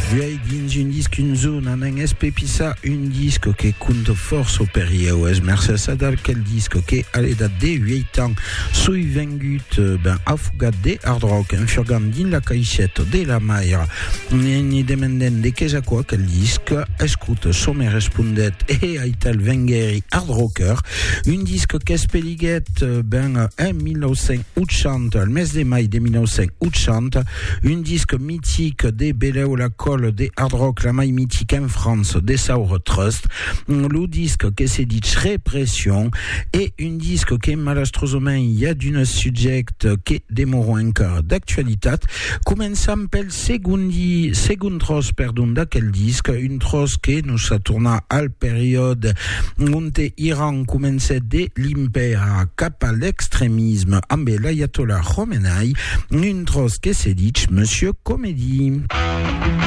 Vuei dins un disc un zone en un espépissa un disque che compte force au perioes mercès ad quel disque che allait da de 8 ans sui vengut afugat de hard rock en furgant din la caixette de la maire ni demanden de che quoi quel disque escoute somme respondet e aital vengeri hard rocker un disque che speliguet en 1980 al mes de mai de 1980 un disque mythique de Beleu la colle de hard rock la mai mythique en France de Saur Trust le disque che se dit Répression et un disque che malastrosament il y a d'une subject che demoro encore d'actualité començam pel segon tros perdon d'aquel disque un tros che nous sa torna al période on Iran començait de l'impère cap à l'extrémisme amb l'ayatollah Khomeini un tros che se dit Monsieur Comédie.